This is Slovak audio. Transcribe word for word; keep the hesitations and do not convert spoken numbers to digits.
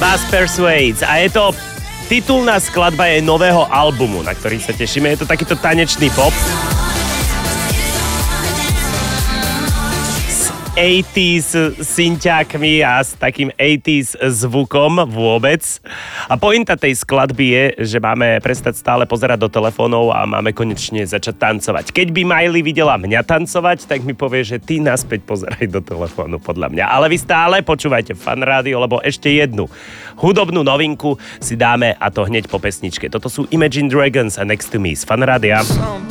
Buzz Persuades. A je to titulná skladba jej nového albumu, na ktorý sa tešíme. Je to takýto tanečný pop. osemdesiatych synťákmi a s takým osemdesiatych zvukom vôbec. A pointa tej skladby je, že máme prestať stále pozerať do telefónov a máme konečne začať tancovať. Keď by Miley videla mňa tancovať, tak mi povie, že ty naspäť pozeraj do telefónu, podľa mňa. Ale vy stále počúvajte Fan Rádio, lebo ešte jednu hudobnú novinku si dáme, a to hneď po pesničke. Toto sú Imagine Dragons a Next to Me z Fan Rádia.